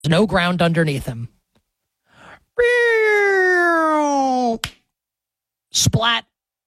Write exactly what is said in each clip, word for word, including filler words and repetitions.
no ground underneath him. Splat.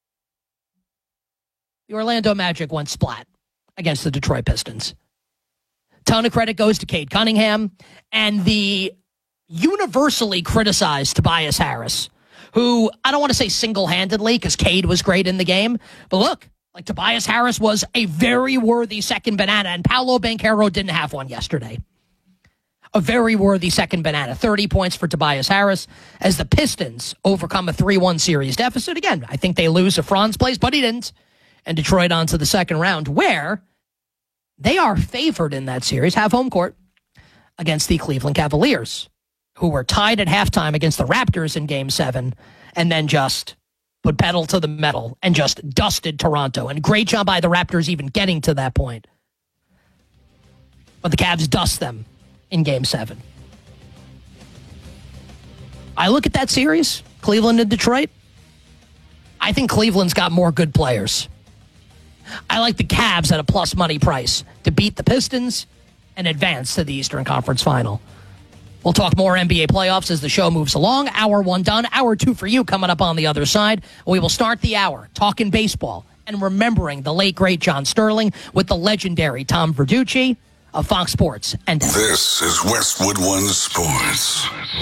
The Orlando Magic went splat against the Detroit Pistons. Ton of credit goes to Cade Cunningham and the universally criticized Tobias Harris, who I don't want to say single-handedly because Cade was great in the game, but look, like Tobias Harris was a very worthy second banana, and Paolo Banchero didn't have one yesterday. A very worthy second banana. thirty points for Tobias Harris as the Pistons overcome a three one series deficit. Again, I think they lose if Franz plays, but he didn't. And Detroit on to the second round, where they are favored in that series, have home court against the Cleveland Cavaliers, who were tied at halftime against the Raptors in Game seven, and then just put pedal to the metal and just dusted Toronto. And great job by the Raptors even getting to that point. But the Cavs dust them in Game seven. I look at that series, Cleveland and Detroit. I think Cleveland's got more good players. I like the Cavs at a plus money price to beat the Pistons and advance to the Eastern Conference Final. We'll talk more N B A playoffs as the show moves along. Hour one done. Hour two for you coming up on the other side. We will start the hour talking baseball and remembering the late, great John Sterling with the legendary Tom Verducci of Fox Sports. And this is Westwood One Sports.